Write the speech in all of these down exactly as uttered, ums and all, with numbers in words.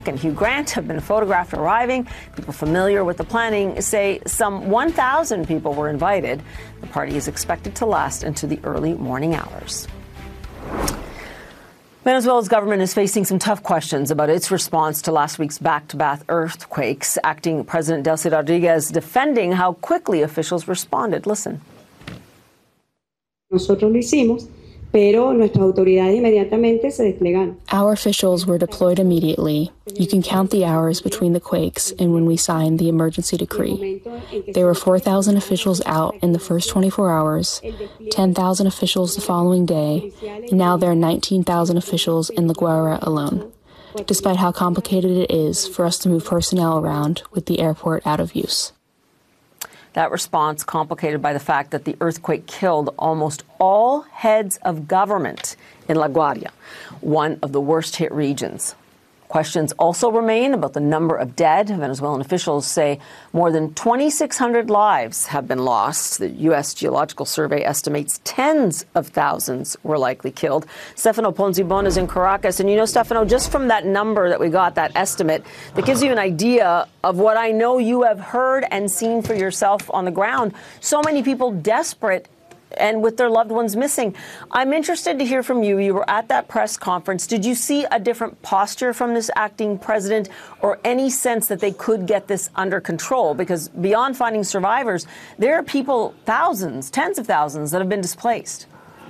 and Hugh Grant have been photographed arriving. People familiar with the planning say some one thousand people were invited. The party is expected to last into the early morning hours. Venezuela's government is facing some tough questions about its response to last week's back-to-back earthquakes. Acting President Delcy Rodriguez defending how quickly officials responded. Listen. Nosotros lo hicimos. Pero nuestras autoridades inmediatamente se desplegaron. Our officials were deployed immediately. You can count the hours between the quakes and when we signed the emergency decree. There were four thousand officials out in the first twenty-four hours, ten thousand officials the following day, and now there are nineteen thousand officials in La Guaira alone, despite how complicated it is for us to move personnel around with the airport out of use. That response complicated by the fact that the earthquake killed almost all heads of government in La Guaira, one of the worst hit regions. Questions also remain about the number of dead. Venezuelan officials say more than twenty-six hundred lives have been lost. The U S Geological Survey estimates tens of thousands were likely killed. Stefano Ponzibon is in Caracas. And you know, Stefano, just from that number that we got, that estimate, that gives you an idea of what I know you have heard and seen for yourself on the ground. So many people desperate and with their loved ones missing. I'm interested to hear from you. You were at that press conference. Did you see a different posture from this acting president or any sense that they could get this under control? Because beyond finding survivors, there are people, thousands, tens of thousands, that have been displaced.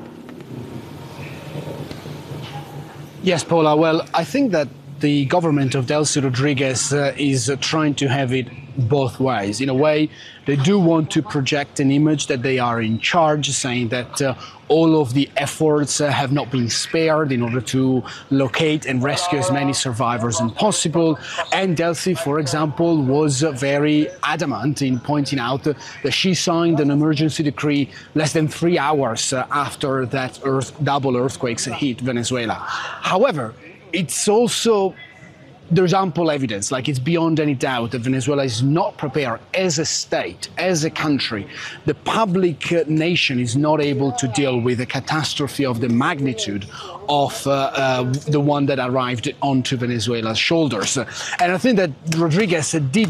Yes, Paula. Well, I think that the government of Delcy Rodriguez uh, is uh, trying to have it both ways. In a way, they do want to project an image that they are in charge, saying that uh, all of the efforts uh, have not been spared in order to locate and rescue as many survivors as possible. And Delcy, for example, was uh, very adamant in pointing out uh, that she signed an emergency decree less than three hours uh, after that earth, double earthquakes hit Venezuela. However, it's also there's ample evidence, like it's beyond any doubt, that Venezuela is not prepared as a state, as a country. The public uh, nation is not able to deal with a catastrophe of the magnitude of uh, uh, the one that arrived onto Venezuela's shoulders. And I think that Rodriguez did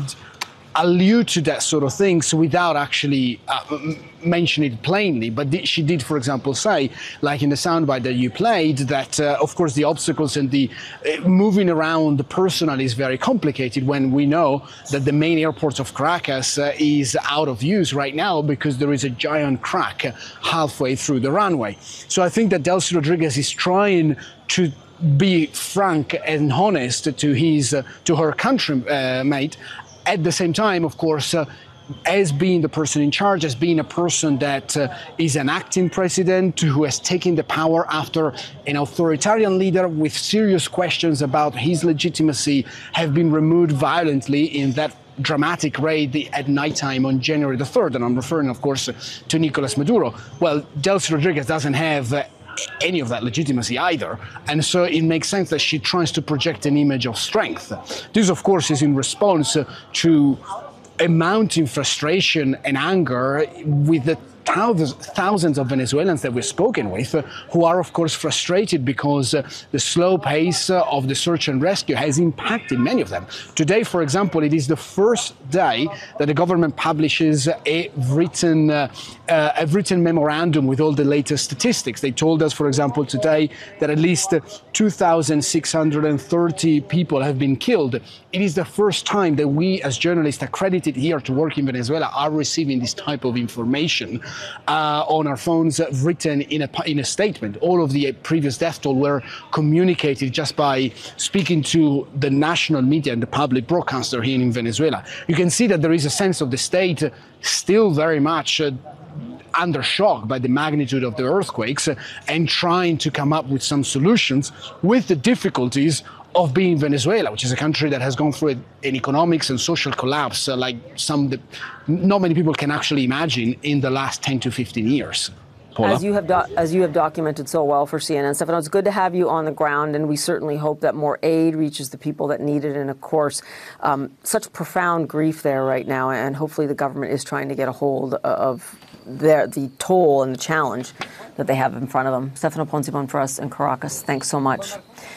allude to that sort of things without actually uh, mentioning it plainly. But she did, for example, say, like in the soundbite that you played, that, uh, of course, the obstacles and the uh, moving around personally is very complicated when we know that the main airport of Caracas uh, is out of use right now because there is a giant crack halfway through the runway. So I think that Delcy Rodriguez is trying to be frank and honest to his, uh, to her countrymate. At the same time, of course, uh, as being the person in charge, as being a person that uh, is an acting president who has taken the power after an authoritarian leader with serious questions about his legitimacy have been removed violently in that dramatic raid at nighttime on January the third. And I'm referring, of course, to Nicolas Maduro. Well, Delcy Rodriguez doesn't have uh, any of that legitimacy either. And so it makes sense that she tries to project an image of strength. This, of course, is in response to a mounting frustration and anger with the thousands, thousands of Venezuelans that we've spoken with, uh, who are, of course, frustrated because uh, the slow pace uh, of the search and rescue has impacted many of them. Today, for example, it is the first day that the government publishes a written, uh, uh, a written memorandum with all the latest statistics. They told us, for example, today that at least two thousand six hundred thirty people have been killed. It is the first time that we, as journalists accredited here to work in Venezuela, are receiving this type of information Uh, on our phones, uh, written in a, in a statement. All of the uh, previous death toll were communicated just by speaking to the national media and the public broadcaster here in Venezuela. You can see that there is a sense of the state uh, still very much uh, under shock by the magnitude of the earthquakes uh, and trying to come up with some solutions with the difficulties of being Venezuela, which is a country that has gone through an economics and social collapse uh, like some that not many people can actually imagine in the last ten to fifteen years. Paula? As you have do- as you have documented so well for C N N, Stefano, it's good to have you on the ground, and we certainly hope that more aid reaches the people that need it. And of course, um, such profound grief there right now, and hopefully the government is trying to get a hold of their, the toll and the challenge that they have in front of them. Stefano Ponzibon for us in Caracas. Thanks so much.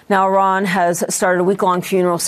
Now, Iran has started a week-long funeral